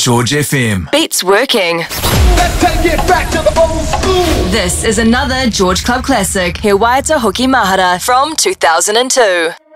George FM. Beats working. Let's take it back to the old school. This is another George Club classic, He Waita Hoki Mahara from 2002.